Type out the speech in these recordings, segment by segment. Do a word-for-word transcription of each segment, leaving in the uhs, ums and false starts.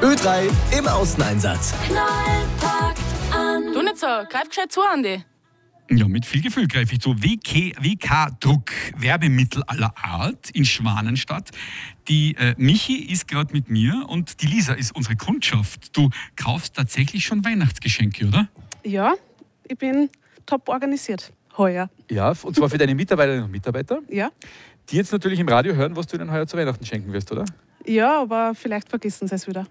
Ö drei im Außeneinsatz. Knalltag an. Du nicht so, greif gescheit zu, Andi. Ja, mit viel Gefühl greife ich zu. W K-Druck, Werbemittel aller Art in Schwanenstadt. Die äh, Michi ist gerade mit mir und die Lisa ist unsere Kundschaft. Du kaufst tatsächlich schon Weihnachtsgeschenke, oder? Ja, ich bin top organisiert heuer. Ja, und zwar für deine Mitarbeiterinnen und Mitarbeiter, Ja, die jetzt natürlich im Radio hören, was du ihnen heuer zu Weihnachten schenken wirst, oder? ja, aber vielleicht vergessen sie es wieder.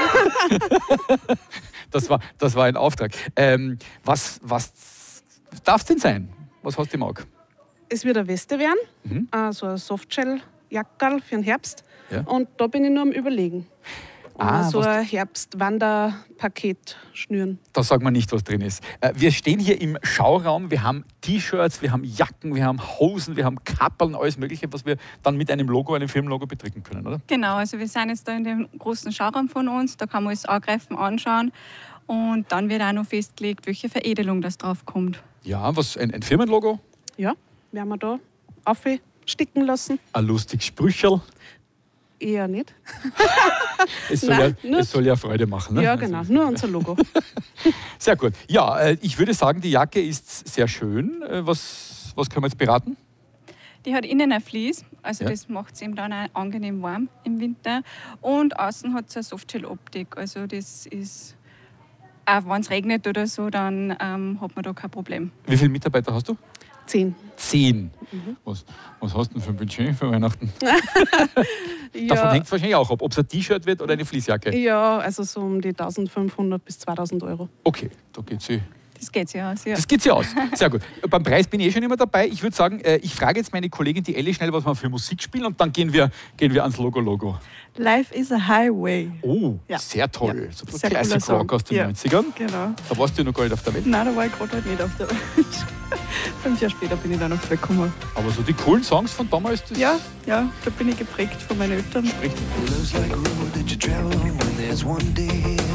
Das war, das war ein Auftrag. Ähm, was was darf es denn sein? Was hast du im Auge? Es wird eine Weste werden, Mhm. also ein Softshell-Jackerl für den Herbst. Ja. Und da bin ich nur am Überlegen. Ah, so was ein Herbst-Wanderpaket schnüren. Da sagt man nicht, was drin ist. Äh, wir stehen hier im Schauraum, wir haben T-Shirts, wir haben Jacken, wir haben Hosen, wir haben Kappeln, alles Mögliche, was wir dann mit einem Logo, einem Firmenlogo bedrucken können, oder? Genau, also wir sind jetzt da in dem großen Schauraum von uns, da kann man es angreifen, anschauen und dann wird auch noch festgelegt, welche Veredelung das drauf kommt. Ja, was, ein, ein Firmenlogo, Ja, werden wir da aufsticken lassen? ein lustiges Sprücherl. Eher nicht. Es soll, Nein, ja, nur- es soll ja Freude machen. Ne? Ja, genau, nur unser Logo. Sehr gut. Ja, äh, ich würde sagen, die Jacke ist sehr schön. Äh, Was, was können wir jetzt beraten? Die hat innen ein Vlies, also Ja. das macht es eben dann auch angenehm warm im Winter. Und außen hat es eine Softshell-Optik, also das ist, auch wenn es regnet oder so, dann ähm, hat man da kein Problem. Wie viele Mitarbeiter hast du? Zehn. Zehn. Mhm. Was, was hast du denn für ein Budget für Weihnachten? Davon Ja, hängt es wahrscheinlich auch ab, ob es ein T-Shirt wird oder eine Fließjacke. ja, also so um die eintausendfünfhundert bis zweitausend Euro. Okay, da geht's eh. Das geht sich aus, ja. Das geht sich aus. Sehr gut. Beim Preis bin ich eh schon immer dabei. Ich würde sagen, äh, ich frage jetzt meine Kollegin, die Elli, schnell, was wir für Musik spielen und dann gehen wir, gehen wir ans Logo-Logo. Life is a Highway. Oh, Ja. sehr toll. So ein Sehr cooler Classic Song. Rock aus den Ja. neunzigern. Genau. Da warst du ja noch gar nicht auf der Welt. Nein, da war ich gerade halt nicht auf der Welt. Fünf Jahre später bin ich dann auf die Welt gekommen. Aber so die coolen Songs von damals, das Ja, ja, da bin ich geprägt von meinen Eltern. spricht. Looks like a road that you travel on when there's one day